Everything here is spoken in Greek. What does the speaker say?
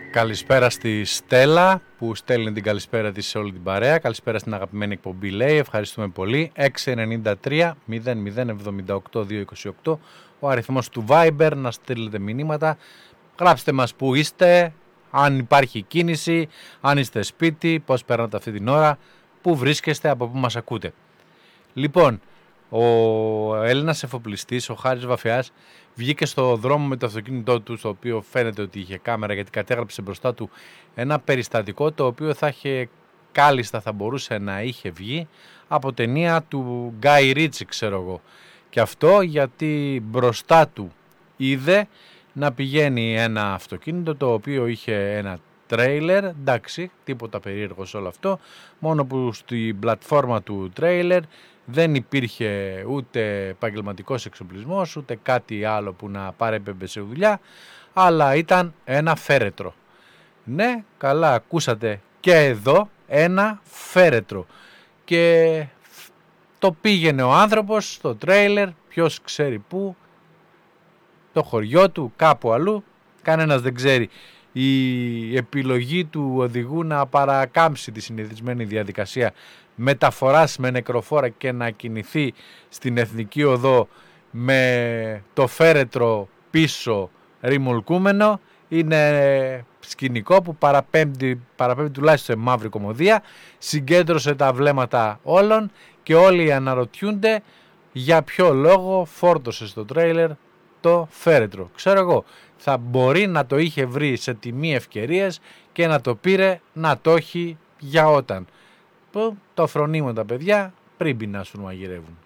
Καλησπέρα στη Στέλλα που στέλνει την καλησπέρα της σε όλη την παρέα. Καλησπέρα στην αγαπημένη εκπομπή, λέει. Ευχαριστούμε πολύ. 693 0078 228 ο αριθμός του Viber, να στείλετε μηνύματα. Γράψτε μας που είστε, αν υπάρχει κίνηση, αν είστε σπίτι, πώς περνάτε αυτή την ώρα, πού βρίσκεστε, από πού μας ακούτε. Λοιπόν, ο Έλληνας εφοπλιστής, ο Χάρης Βαφιάς, βγήκε στο δρόμο με το αυτοκίνητό του, στο οποίο φαίνεται ότι είχε κάμερα, γιατί κατέγραψε μπροστά του ένα περιστατικό το οποίο κάλλιστα θα μπορούσε να είχε βγει από ταινία του Γκάι Ρίτσι, ξέρω εγώ. Και αυτό γιατί μπροστά του είδε να πηγαίνει ένα αυτοκίνητο το οποίο είχε ένα τρέιλερ, εντάξει, τίποτα περίεργο σε όλο αυτό, μόνο που στην πλατφόρμα του τρέιλερ δεν υπήρχε ούτε επαγγελματικός εξοπλισμός, ούτε κάτι άλλο που να παρέπεμπε σε δουλειά, αλλά ήταν ένα φέρετρο. Ναι, καλά ακούσατε και εδώ ένα φέρετρο. Και το πήγαινε ο άνθρωπος στο τρέιλερ, ποιος ξέρει πού, το χωριό του, κάπου αλλού, κανένας δεν ξέρει. Η επιλογή του οδηγού να παρακάμψει τη συνηθισμένη διαδικασία μεταφοράς με νεκροφόρα και να κινηθεί στην Εθνική Οδό με το φέρετρο πίσω ρημουλκούμενο είναι σκηνικό που παραπέμπει τουλάχιστον σε μαύρη κωμωδία. Συγκέντρωσε τα βλέμματα όλων και όλοι αναρωτιούνται για ποιο λόγο φόρτωσε στο τρέιλερ το φέρετρο. Ξέρω εγώ, θα μπορεί να το είχε βρει σε τιμή ευκαιρίας και να το πήρε να το έχει για όταν. Που το φρονίμουν τα παιδιά πριν πεινάσουν μαγειρεύουν.